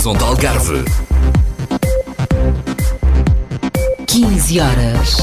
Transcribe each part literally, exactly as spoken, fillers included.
Horizonte Algarve. quinze horas.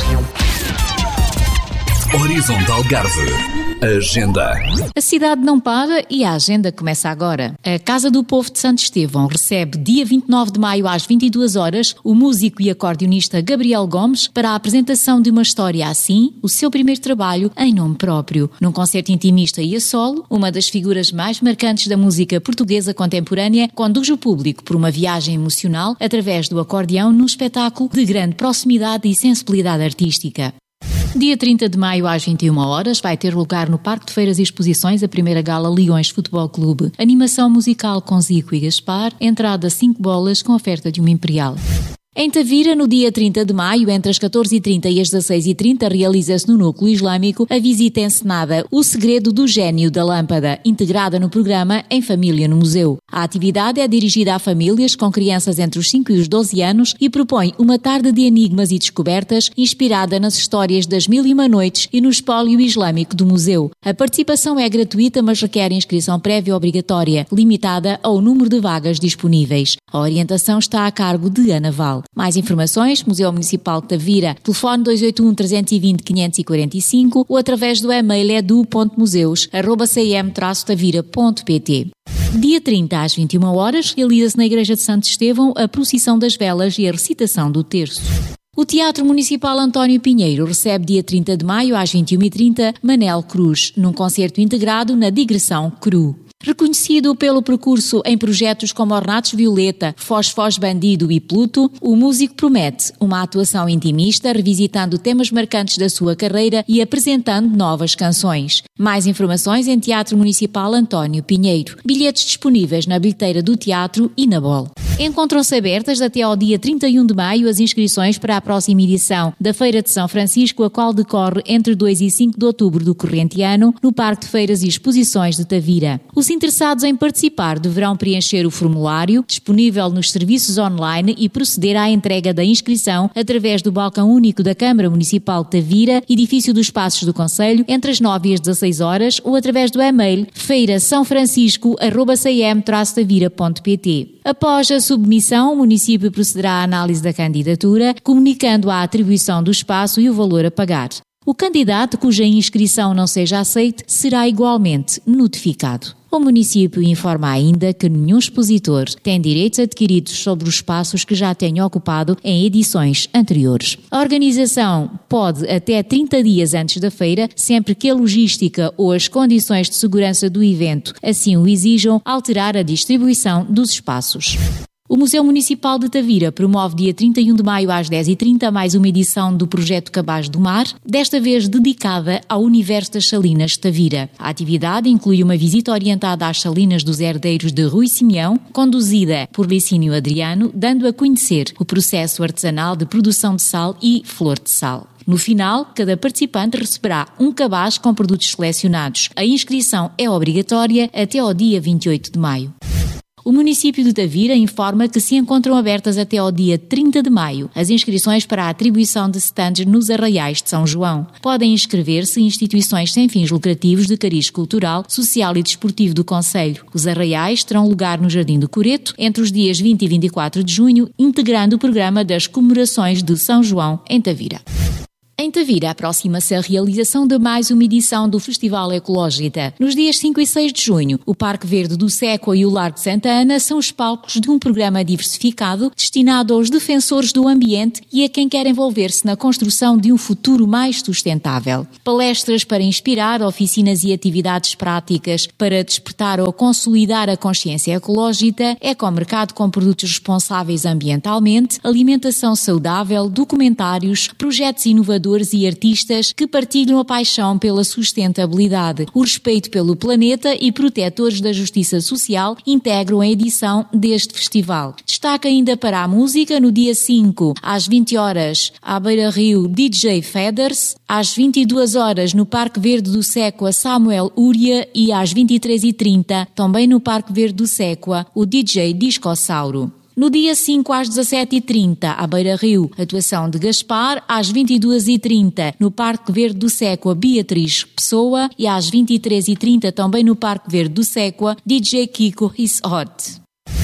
Horizonte Algarve. Agenda. A cidade não para e a agenda começa agora. A Casa do Povo de Santo Estevão recebe dia vinte e nove de maio às vinte e duas horas o músico e acordeonista Gabriel Gomes para a apresentação de uma história assim, o seu primeiro trabalho em nome próprio. Num concerto intimista e a solo, uma das figuras mais marcantes da música portuguesa contemporânea conduz o público por uma viagem emocional através do acordeão num espetáculo de grande proximidade e sensibilidade artística. Dia trinta de maio às vinte e uma horas vai ter lugar no Parque de Feiras e Exposições a primeira gala Leões Futebol Clube. Animação musical com Zico e Gaspar, entrada cinco bolas com oferta de uma Imperial. Em Tavira, no dia trinta de maio, entre as catorze e trinta e as dezasseis e trinta, realiza-se no Núcleo Islâmico a visita encenada O Segredo do Gênio da Lâmpada, integrada no programa Em Família no Museu. A atividade é dirigida a famílias com crianças entre os cinco e os doze anos e propõe uma tarde de enigmas e descobertas inspirada nas histórias das Mil e Uma Noites e no espólio islâmico do museu. A participação é gratuita, mas requer inscrição prévia obrigatória, limitada ao número de vagas disponíveis. A orientação está a cargo de Ana Val. Mais informações, Museu Municipal de Tavira, telefone dois oito um, três dois zero, cinco quatro cinco ou através do e-mail edu ponto museus arroba c m traço tavira ponto p t. Dia trinta às vinte e uma horas, realiza-se na Igreja de Santo Estevão a procissão das velas e a recitação do terço. O Teatro Municipal António Pinheiro recebe dia trinta de maio às vinte e uma e trinta Manel Cruz, num concerto integrado na digressão Cru. Reconhecido pelo percurso em projetos como Ornatos Violeta, Foz Foz Bandido e Pluto, o músico promete uma atuação intimista, revisitando temas marcantes da sua carreira e apresentando novas canções. Mais informações em Teatro Municipal António Pinheiro. Bilhetes disponíveis na bilheteira do teatro e na Bol. Encontram-se abertas até ao dia trinta e um de maio as inscrições para a próxima edição da Feira de São Francisco, a qual decorre entre dois e cinco de outubro do corrente ano, no Parque de Feiras e Exposições de Tavira. Os interessados em participar deverão preencher o formulário, disponível nos serviços online, e proceder à entrega da inscrição através do balcão único da Câmara Municipal de Tavira, edifício dos Passos do Concelho, entre as nove e as dezasseis horas, ou através do e-mail feira são francisco arroba c m traço tavira ponto p t. Após a submissão, o município procederá à análise da candidatura, comunicando a atribuição do espaço e o valor a pagar. O candidato cuja inscrição não seja aceite será igualmente notificado. O município informa ainda que nenhum expositor tem direitos adquiridos sobre os espaços que já tenha ocupado em edições anteriores. A organização pode, até trinta dias antes da feira, sempre que a logística ou as condições de segurança do evento assim o exijam, alterar a distribuição dos espaços. O Museu Municipal de Tavira promove dia trinta e um de maio às dez e trinta mais uma edição do projeto Cabaz do Mar, desta vez dedicada ao universo das salinas de Tavira. A atividade inclui uma visita orientada às salinas dos herdeiros de Rui Simeão, conduzida por Licínio Adriano, dando a conhecer o processo artesanal de produção de sal e flor de sal. No final, cada participante receberá um cabaz com produtos selecionados. A inscrição é obrigatória até ao dia vinte e oito de maio. O município de Tavira informa que se encontram abertas até ao dia trinta de maio as inscrições para a atribuição de stands nos Arraiais de São João. Podem inscrever-se instituições sem fins lucrativos de cariz cultural, social e desportivo do concelho. Os Arraiais terão lugar no Jardim do Coreto entre os dias vinte e vinte e quatro de junho, integrando o programa das comemorações de São João em Tavira. Em Tavira, aproxima-se a realização de mais uma edição do Festival Ecológita. Nos dias cinco e seis de junho, o Parque Verde do Séqua e o Largo de Santa Ana são os palcos de um programa diversificado destinado aos defensores do ambiente e a quem quer envolver-se na construção de um futuro mais sustentável. Palestras para inspirar, oficinas e atividades práticas para despertar ou consolidar a consciência ecológica, ecomercado com produtos responsáveis ambientalmente, alimentação saudável, documentários, projetos inovadores e artistas que partilham a paixão pela sustentabilidade, o respeito pelo planeta e protetores da justiça social integram a edição deste festival. Destaca ainda para a música no dia cinco, às vinte horas, à Beira Rio, D J Feathers, às vinte e duas horas no Parque Verde do Séqua, Samuel Uria, e às vinte e três e trinta, também no Parque Verde do Séqua, o D J Discossauro. No dia cinco às dezassete e trinta, à Beira Rio, atuação de Gaspar, às vinte e duas e trinta, no Parque Verde do Séqua, Beatriz Pessoa, e às vinte e três e trinta, também no Parque Verde do Séqua, D J Kiko Is Hot.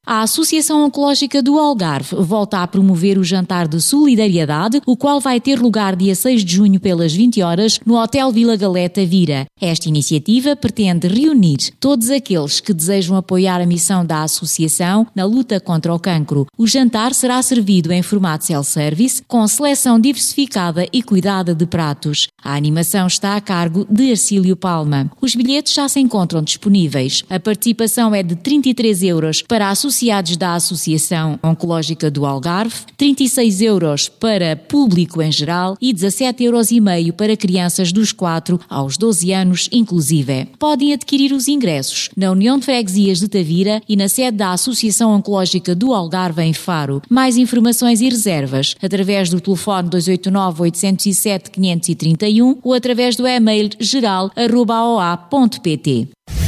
A Associação Oncológica do Algarve volta a promover o jantar de solidariedade, o qual vai ter lugar dia seis de junho pelas vinte horas no Hotel Vila Galé Tavira. Esta iniciativa pretende reunir todos aqueles que desejam apoiar a missão da Associação na luta contra o cancro. O jantar será servido em formato self-service, com seleção diversificada e cuidada de pratos. A animação está a cargo de Arcílio Palma. Os bilhetes já se encontram disponíveis. A participação é de trinta e três euros para associados da Associação Oncológica do Algarve, trinta e seis euros para público em geral e dezassete euros e meio para crianças dos quatro aos doze anos inclusive. Podem adquirir os ingressos na União de Freguesias de Tavira e na sede da Associação Oncológica do Algarve em Faro. Mais informações e reservas através do telefone dois oito nove, oito zero sete, cinco três um ou através do e-mail geral arroba o a ponto pt.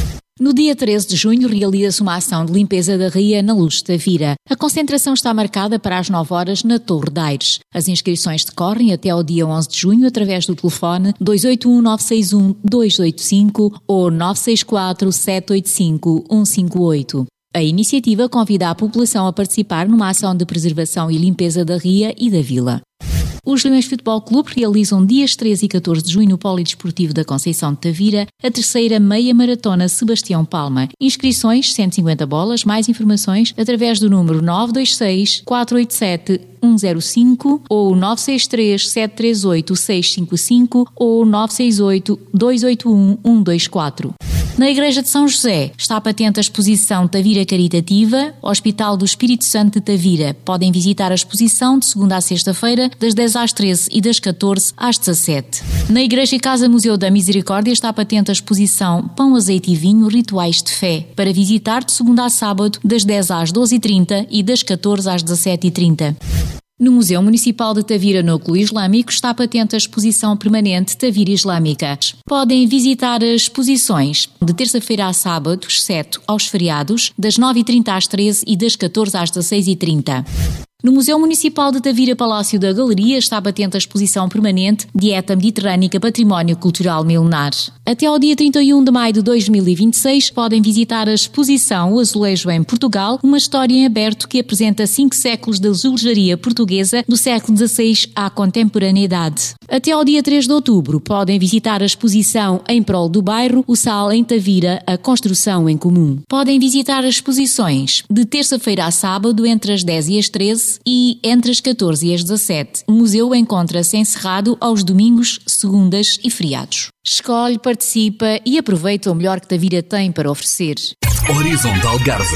No dia treze de junho realiza-se uma ação de limpeza da ria na Luz de Tavira. A concentração está marcada para as nove horas na Torre de Aires. As inscrições decorrem até ao dia onze de junho através do telefone dois oito um, nove seis um, dois oito cinco ou nove seis quatro, sete oito cinco, um cinco oito. A iniciativa convida a população a participar numa ação de preservação e limpeza da ria e da vila. Os Leões Futebol Clube realizam dias treze e catorze de junho no Polidesportivo da Conceição de Tavira a terceira meia maratona Sebastião Palma. Inscrições cento e cinquenta bolas, mais informações através do número nove dois seis, quatro oito sete, um zero cinco ou nove seis três, sete três oito, seis cinco cinco ou nove seis oito, dois oito um, um dois quatro. Na Igreja de São José está patente a exposição Tavira Caritativa, Hospital do Espírito Santo de Tavira. Podem visitar a exposição de segunda a sexta-feira, das dez às treze e das catorze às dezassete. Na Igreja e Casa Museu da Misericórdia está patente a exposição Pão, Azeite e Vinho, Rituais de Fé, para visitar de segunda a sábado, das dez às doze e trinta e das catorze às dezassete e trinta. No Museu Municipal de Tavira Núcleo Islâmico está patente a exposição permanente Tavira Islâmica. Podem visitar as exposições de terça-feira a sábado, exceto aos feriados, das nove e trinta às treze e das catorze às dezasseis e trinta. No Museu Municipal de Tavira Palácio da Galeria está patente a exposição permanente Dieta Mediterrânica Património Cultural Milenar. Até ao dia trinta e um de maio de dois mil e vinte e seis podem visitar a exposição O Azulejo em Portugal, uma história em aberto que apresenta cinco séculos da azulejaria portuguesa do século dezasseis à contemporaneidade. Até ao dia três de outubro podem visitar a exposição Em Prol do Bairro, o Sal em Tavira, a Construção em Comum. Podem visitar as exposições de terça-feira a sábado entre as dez e as treze e entre as catorze e as dezassete. O museu encontra-se encerrado aos domingos, segundas e feriados. Escolhe, participa e aproveita o melhor que Tavira tem para oferecer. Horizontal Algarve.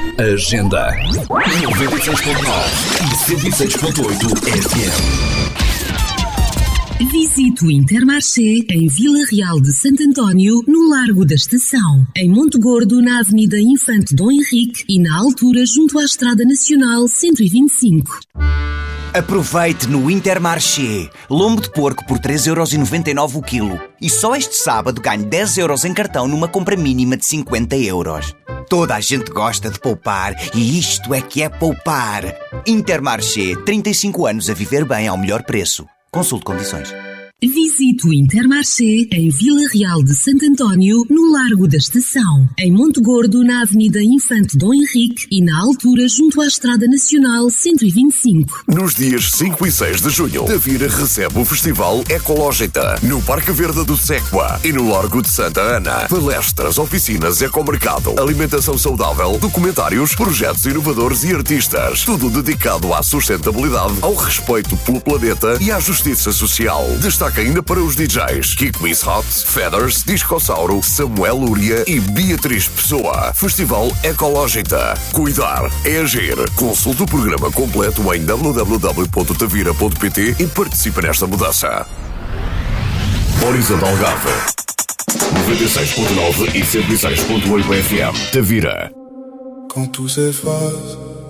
Agenda noventa e seis ponto nove e cento e seis ponto oito F M. Visite o Intermarché em Vila Real de Santo António, no Largo da Estação. Em Monte Gordo, na Avenida Infante Dom Henrique e na altura junto à Estrada Nacional cento e vinte e cinco. Aproveite no Intermarché. Lombo de porco por três euros e noventa e nove o quilo. E só este sábado ganhe dez euros em cartão numa compra mínima de cinquenta euros. Toda a gente gosta de poupar e isto é que é poupar. Intermarché, trinta e cinco anos a viver bem ao melhor preço. Consulte condições. Visite o Intermarché em Vila Real de Santo António, no Largo da Estação. Em Monte Gordo, na Avenida Infante Dom Henrique e na altura junto à Estrada Nacional cento e vinte e cinco. Nos dias cinco e seis de junho, Tavira recebe o Festival Ecológica no Parque Verde do Séqua e no Largo de Santa Ana. Palestras, oficinas, ecomercado, alimentação saudável, documentários, projetos inovadores e artistas. Tudo dedicado à sustentabilidade, ao respeito pelo planeta e à justiça social. Destaque ainda para os D Js Kiko Miss Hot, Feathers, Discossauro, Samuel Lúria e Beatriz Pessoa. Festival Ecológica. Cuidar é agir. Consulte o programa completo em w w w ponto tavira ponto p t e participe nesta mudança. Horizontal Algarve noventa e seis ponto nove e cento e seis ponto oito F M. Tavira. Quand tout s'efface